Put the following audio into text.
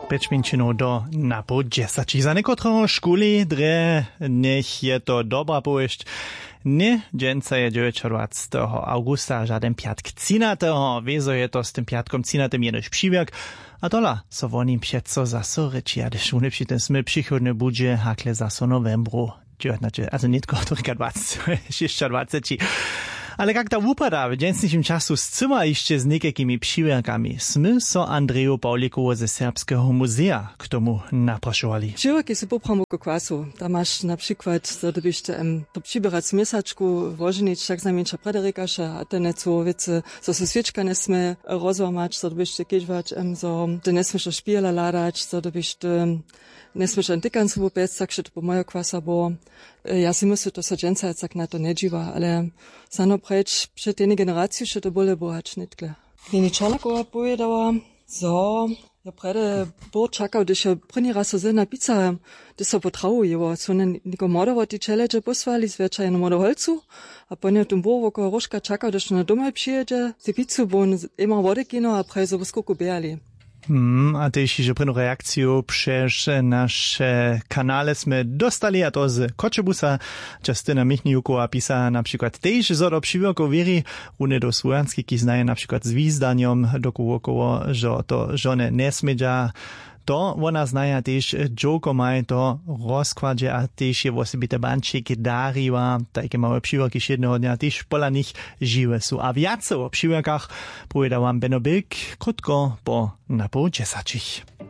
Pečminčinu do napo 10. Za nekotroho škuli dre nech je to dobra poešť. Nie, dżęca je 29. augusta, żaden piatk cinatego, wiezo je to z tym piatkom cinatym jenoś przywiak, a tola, so wonim pieco zaso reči, a dešune przy tym smy przychodne budzie hakle zaso novembru, also nie tylko 26. Ale jak ta upada w dżęsniejszym czasu z cyma jeszcze z niekakimi przywiakami, smy so Andreju Paulikowo ze Serbskiego Muzea k tomu napraszowali. Przywiaki są popramu kwasu. Tam masz na przykład, da byś to przybierać mieszaczku, włożyć tak znamienša Frederikasza, a te nieco wiece, so se świeczka nie sme rozłamać, so da byś kiedywać, so da nie smesz szpiela ladać, so da byś nie smesz antykancu wobec, tak się to po moja kwasa, bo ja si myślę, to so dżęca tak na to nie dziwa, ale sano preč před jednej generacji się to bole bohać nitkle. Nini Čarnakowa povedała, so ja prede bo čakał, gdyż ja první raz so zena pizza, gdyż so potrahujeło, so niko modowo ti čeleđe posvali, zvečajno modoholcu, a ponie tym było woko rożka čakał, gdyż na domaj przyjedzie, si pizzu, bo on ima wody kino, a prej so skoku bejali. A też, że prynú reakciju przez nasze kanale sme dostali, a to z Koczebusa, Justyna Michniukowa pisa na przykład też, że do przywiorków wieri, runie do Słojanski, ki znaje na przykład z výzdaniom dokoło, że to żone nie smedza, to ona znaja też dżoko maj to rozkładzie, a też je osobite bančeky dariła, takie małe przywiorki jednego dnia też pola nich żywe są. A więcej o przywiorkach powiedział wam Benno Bilk, krótko po napo 10.